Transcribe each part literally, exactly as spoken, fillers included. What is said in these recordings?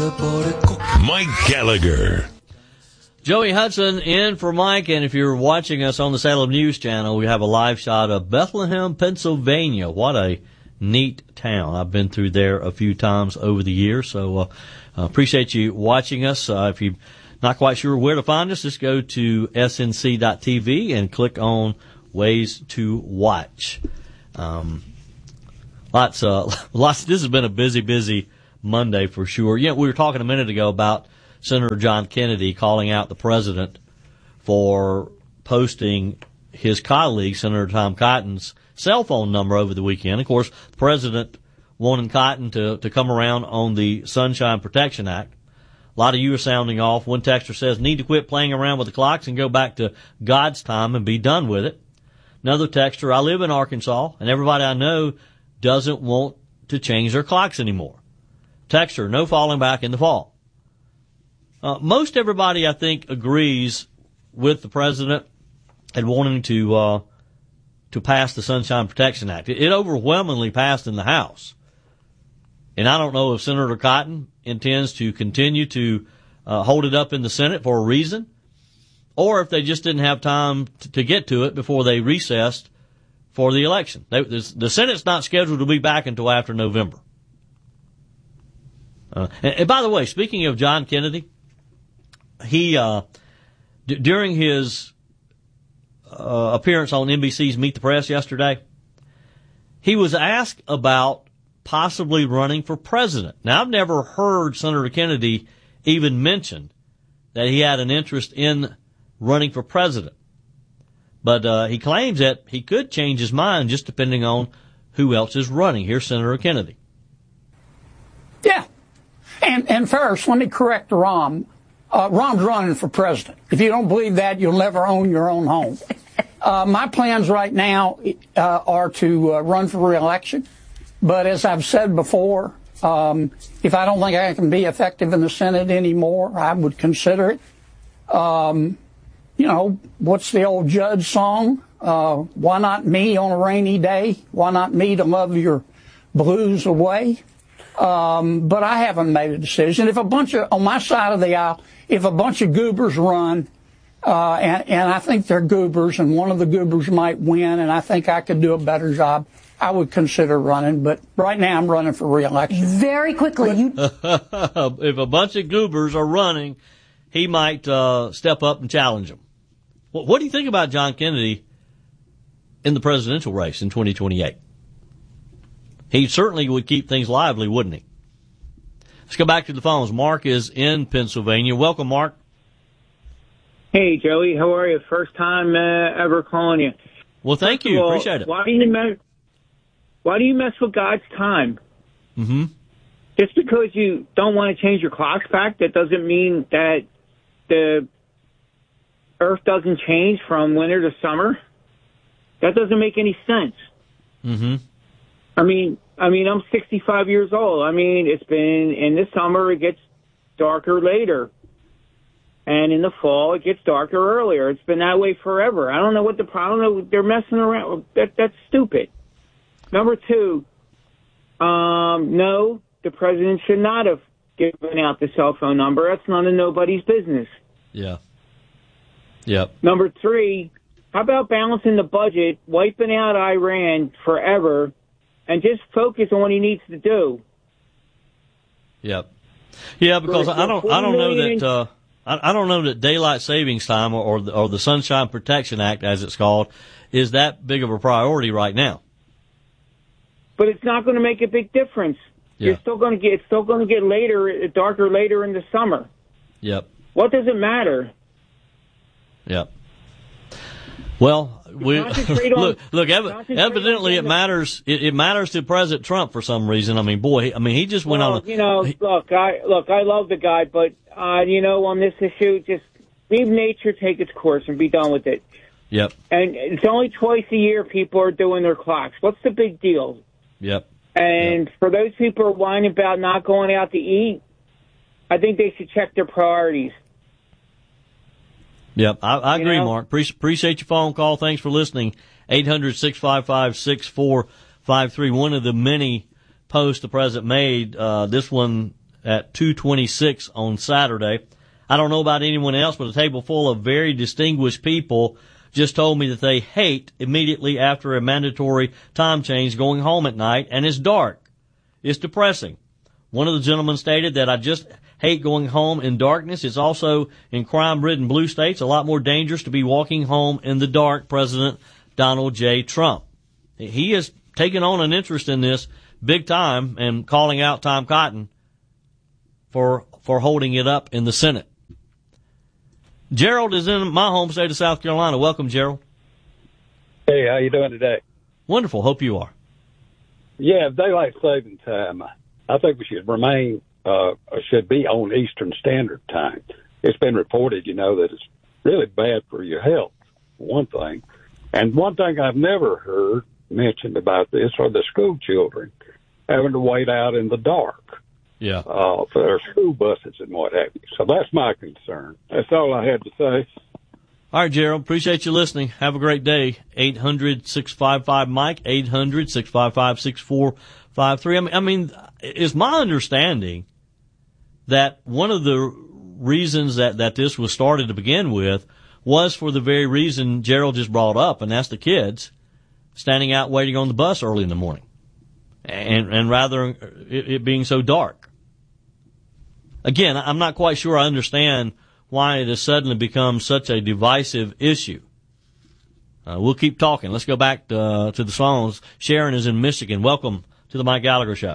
Mike Gallagher. Joey Hudson in for Mike, and if you're watching us on the Salem News Channel, we have a live shot of Bethlehem, Pennsylvania. What a neat town. I've been through there a few times over the years, so uh, uh, appreciate you watching us. Uh, if you're not quite sure where to find us, just go to S N C dot T V and click on Ways to Watch. Um, lots, uh, lots. This has been a busy, busy Monday for sure. Yeah, we were talking a minute ago about Senator John Kennedy calling out the president for posting his colleague, Senator Tom Cotton's cell phone number over the weekend. Of course, the president wanting Cotton to, to come around on the Sunshine Protection Act. A lot of you are sounding off. One texter says, need to quit playing around with the clocks and go back to God's time and be done with it. Another texter, I live in Arkansas, and everybody I know doesn't want to change their clocks anymore. Texter, no falling back in the fall. Uh, most everybody, I think, agrees with the president and wanting to uh, to pass the Sunshine Protection Act. It, it overwhelmingly passed in the House. And I don't know if Senator Cotton intends to continue to uh, hold it up in the Senate for a reason, or if they just didn't have time to, to get to it before they recessed for the election. They, the, the Senate's not scheduled to be back until after November. Uh, and, and by the way, speaking of John Kennedy, he, uh, d- during his, uh, appearance on N B C's Meet the Press yesterday, he was asked about possibly running for president. Now, I've never heard Senator Kennedy even mention that he had an interest in running for president. But, uh, he claims that he could change his mind just depending on who else is running. Here's Senator Kennedy. Yeah. And, and first, let me correct Ron. Uh, Ron's running for president. If you don't believe that, you'll never own your own home. Uh, my plans right now uh, are to uh, run for re-election. But as I've said before, um, if I don't think I can be effective in the Senate anymore, I would consider it. Um, you know, what's the old Judge song? Uh, why not me on a rainy day? Why not me to love your blues away? Um, but I haven't made a decision. If a bunch of, on my side of the aisle, if a bunch of goobers run, uh, and, and I think they're goobers and one of the goobers might win and I think I could do a better job, I would consider running. But right now I'm running for re-election. Very quickly. You... If a bunch of goobers are running, he might, uh, step up and challenge them. What, what do you think about John Kennedy in the presidential race in twenty twenty-eight? He certainly would keep things lively, wouldn't he? Let's go back to the phones. Mark is in Pennsylvania. Welcome, Mark. Hey, Joey. How are you? First time uh, ever calling you. Well, thank you. All, Appreciate it. Why do you mess? Why do you mess with God's time? Mm-hmm. Just because you don't want to change your clocks back, that doesn't mean that the Earth doesn't change from winter to summer. That doesn't make any sense. Mm-hmm. I mean, I mean, I'm sixty-five years old. I mean, it's been, in the summer, it gets darker later. And in the fall, it gets darker earlier. It's been that way forever. I don't know what the problem is. They're messing around. That, that's stupid. Number two, um, no, the president should not have given out the cell phone number. That's none of nobody's business. Yeah. Yep. Number three, how about balancing the budget, wiping out Iran forever, and just focus on what he needs to do? Yep. Yeah, because I don't, I don't know that, uh, I, I don't know that daylight savings time or, or the, or the Sunshine Protection Act, as it's called, is that big of a priority right now. But it's not going to make a big difference. Yeah. You're still going to get, it's still going to get later, darker later in the summer. Yep. What does it matter? Yep. Well, we look. Look, ev- evidently, it matters. It, it matters to President Trump for some reason. I mean, boy, he, I mean, he just went well, on. A, you know, he, look, I look, I love the guy, but uh, you know, on this issue, just leave nature take its course and be done with it. Yep. And it's only twice a year people are doing their clocks. What's the big deal? Yep. And yep. for those people who are whining about not going out to eat, I think they should check their priorities. Yep, I, I agree, you know? Mark. Pre- appreciate your phone call. Thanks for listening. eight hundred, six five five, six four five three. One of the many posts the president made, uh, this one at two twenty-six on Saturday. I don't know about anyone else, but a table full of very distinguished people just told me that they hate immediately after a mandatory time change going home at night, and it's dark. It's depressing. One of the gentlemen stated that I just hate going home in darkness. It's also in crime-ridden blue states a lot more dangerous to be walking home in the dark, President Donald J. Trump. He has taken on an interest in this big time and calling out Tom Cotton for for holding it up in the Senate. Gerald is in my home state of South Carolina. Welcome, Gerald. Hey, how you doing today? Wonderful. Hope you are. Yeah, daylight saving time. I think we should remain, uh, should be on Eastern Standard Time. It's been reported, you know, that it's really bad for your health, one thing. And one thing I've never heard mentioned about this are the school children having to wait out in the dark. Yeah. Uh, for their school buses and what have you. So that's my concern. That's all I had to say. All right, Gerald. Appreciate you listening. Have a great day. eight hundred, six five five, Mike, eight hundred, six five five, six four five three. I mean, I mean, it's my understanding that one of the reasons that, that this was started to begin with was for the very reason Gerald just brought up, and that's the kids standing out waiting on the bus early in the morning. And, and rather it, it being so dark. Again, I'm not quite sure I understand why it has suddenly become such a divisive issue. Uh, we'll keep talking. Let's go back to, uh, to the phones. Sharon is in Michigan. Welcome to the Mike Gallagher Show.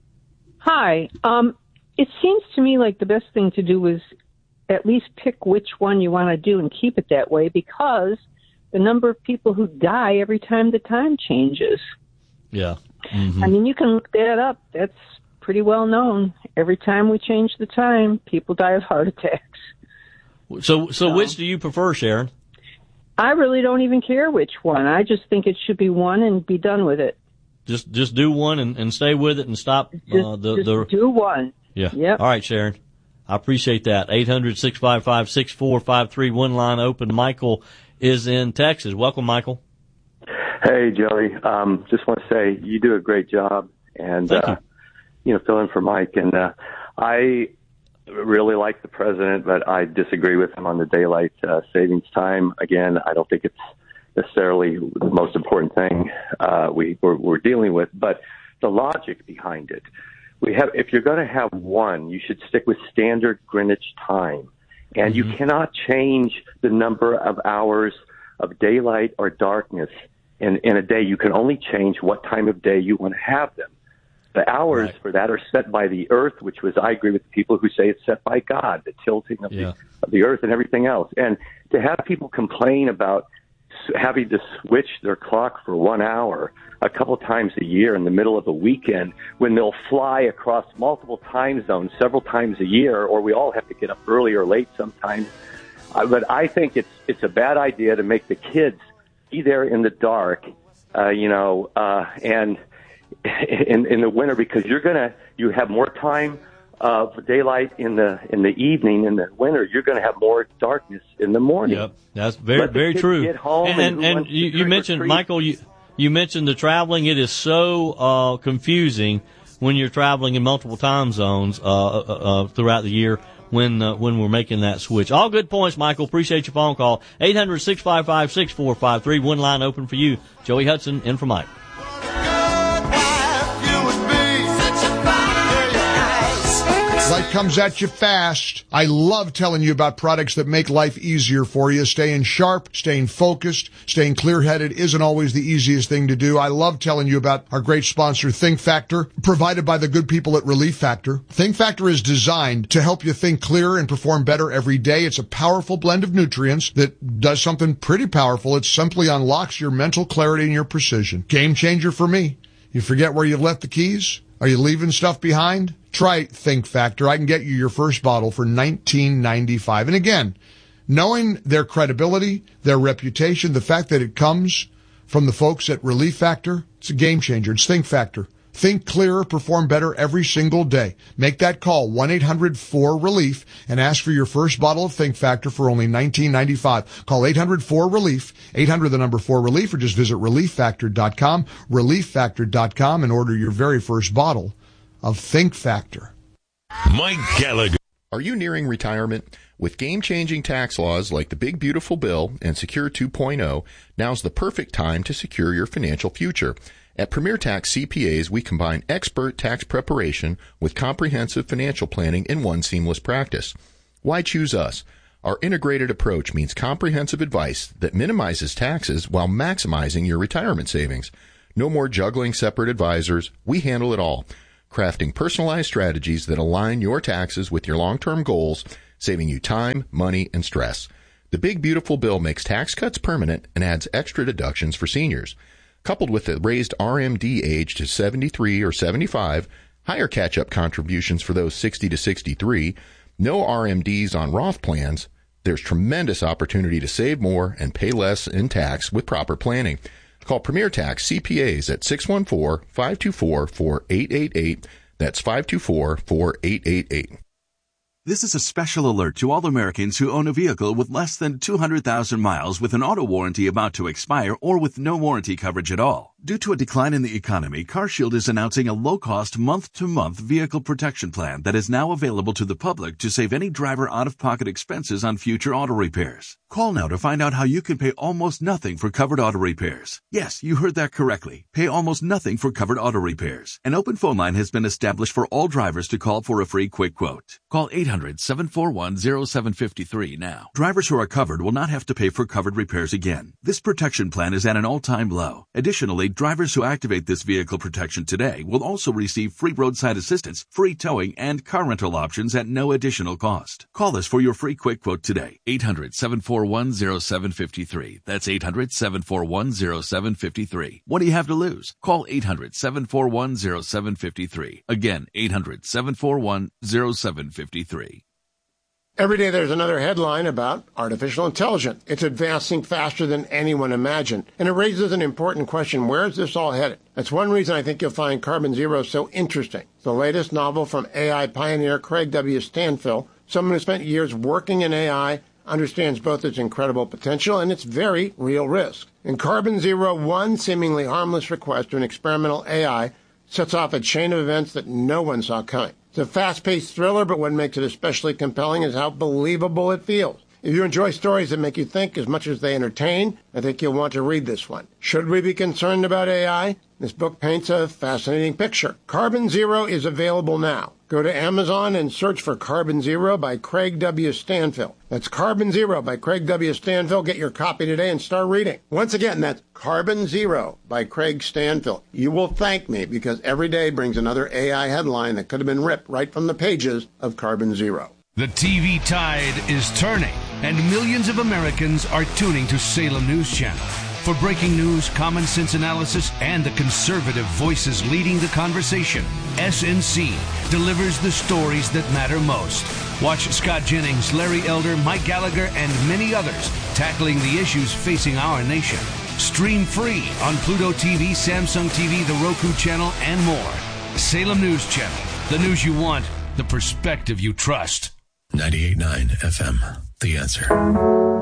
Hi. Um, it seems to me like the best thing to do is at least pick which one you want to do and keep it that way, because the number of people who die every time the time changes. Yeah. Mm-hmm. I mean, you can look that up. That's pretty well known. Every time we change the time, people die of heart attacks. So, so, so which do you prefer, Sharon? I really don't even care which one. I just think it should be one and be done with it. Just, just do one and, and stay with it and stop just, uh, the just the. do one. Yeah. Yep. All right, Sharon. I appreciate that. eight hundred, six five five, six four five three. One line open. Michael is in Texas. Welcome, Michael. Hey, Joey. Um, just want to say you do a great job, and Thank uh, you. you know, fill in for Mike. And uh, I really like the president, but I disagree with him on the daylight uh, savings time. Again, I don't think it's necessarily the most important thing uh, we we're, we're dealing with, but the logic behind it. We have, if you're going to have one, you should stick with standard Greenwich time, and mm-hmm. you cannot change the number of hours of daylight or darkness in, in a day. You can only change what time of day you want to have them. The hours right. for that are set by the earth, which was, I agree with the people who say it's set by God, the tilting of, yeah. the, of the earth and everything else. And to have people complain about having to switch their clock for one hour a couple times a year in the middle of a weekend when they'll fly across multiple time zones several times a year, or we all have to get up early or late sometimes. Uh, but I think it's it's a bad idea to make the kids be there in the dark, uh, you know, uh, and in in the winter, because you're gonna you have more time of daylight in the in the evening. In the winter, you're going to have more darkness in the morning. Yep, that's very very true. Get home and and, and, and you, you mentioned Michael, you you mentioned the traveling. It is so uh, confusing when you're traveling in multiple time zones uh, uh, uh, throughout the year. When uh, when we're making that switch. All good points, Michael. Appreciate your phone call. eight hundred, six five five, six four five three. One line open for you. Joey Hudson in for Mike. Life comes at you fast. I love telling you about products that make life easier for you. Staying sharp, staying focused, staying clear-headed isn't always the easiest thing to do. I love telling you about our great sponsor, Think Factor, provided by the good people at Relief Factor. Think Factor is designed to help you think clearer and perform better every day. It's a powerful blend of nutrients that does something pretty powerful. It simply unlocks your mental clarity and your precision. Game changer for me. You forget where you left the keys? Are you leaving stuff behind? Try Think Factor. I can get you your first bottle for nineteen ninety-five. And again, knowing their credibility, their reputation, the fact that it comes from the folks at Relief Factor, it's a game changer. It's Think Factor. Think clearer, perform better every single day. Make that call, one eight hundred four relief, and ask for your first bottle of Think Factor for only nineteen ninety-five. Call eight hundred four relief, eight hundred the number four relief, or just visit relief factor dot com, relief factor dot com, and order your very first bottle of Think Factor. Mike Gallagher. Are you nearing retirement? With game-changing tax laws like the Big Beautiful Bill and Secure two point oh, now's the perfect time to secure your financial future. At Premier Tax C P As, we combine expert tax preparation with comprehensive financial planning in one seamless practice. Why choose us? Our integrated approach means comprehensive advice that minimizes taxes while maximizing your retirement savings. No more juggling separate advisors. We handle it all, crafting personalized strategies that align your taxes with your long-term goals, saving you time, money, and stress. The Big Beautiful Bill makes tax cuts permanent and adds extra deductions for seniors. Coupled with the raised R M D age to seventy-three or seventy-five, higher catch-up contributions for those sixty to sixty-three, no R M Ds on Roth plans, there's tremendous opportunity to save more and pay less in tax with proper planning. Call Premier Tax C P As at six one four, five two four, four eight eight eight. That's five two four, four eight eight eight. This is a special alert to all Americans who own a vehicle with less than two hundred thousand miles with an auto warranty about to expire or with no warranty coverage at all. Due to a decline in the economy, CarShield is announcing a low-cost month-to-month vehicle protection plan that is now available to the public to save any driver out-of-pocket expenses on future auto repairs. Call now to find out how you can pay almost nothing for covered auto repairs. Yes, you heard that correctly. Pay almost nothing for covered auto repairs. An open phone line has been established for all drivers to call for a free quick quote. Call eight hundred, seven four one, zero seven five three now. Drivers who are covered will not have to pay for covered repairs again. This protection plan is at an all-time low. Additionally, drivers who activate this vehicle protection today will also receive free roadside assistance, free towing, and car rental options at no additional cost. Call us for your free quick quote today. eight hundred, seven four one, zero seven five three. That's eight hundred, seven four one, zero seven five three. What do you have to lose? Call eight hundred, seven four one, zero seven five three. Again, eight hundred, seven four one, zero seven five three. Every day there's another headline about artificial intelligence. It's advancing faster than anyone imagined. And it raises an important question. Where is this all headed? That's one reason I think you'll find Carbon Zero so interesting. It's the latest novel from A I pioneer Craig W. Stanfill, someone who spent years working in A I, understands both its incredible potential and its very real risk. In Carbon Zero, one seemingly harmless request to an experimental A I sets off a chain of events that no one saw coming. It's a fast-paced thriller, but what makes it especially compelling is how believable it feels. If you enjoy stories that make you think as much as they entertain, I think you'll want to read this one. Should we be concerned about A I? This book paints a fascinating picture. Carbon Zero is available now. Go to Amazon and search for Carbon Zero by Craig W. Stanfill. That's Carbon Zero by Craig W. Stanfill. Get your copy today and start reading. Once again, that's Carbon Zero by Craig Stanfill. You will thank me because every day brings another A I headline that could have been ripped right from the pages of Carbon Zero. The T V tide is turning, and millions of Americans are tuning to Salem News Channel. For breaking news, common sense analysis, and the conservative voices leading the conversation, S N C delivers the stories that matter most. Watch Scott Jennings, Larry Elder, Mike Gallagher, and many others tackling the issues facing our nation. Stream free on Pluto T V, Samsung T V, the Roku channel, and more. Salem News Channel. The news you want, the perspective you trust. ninety-eight point nine F M, The Answer.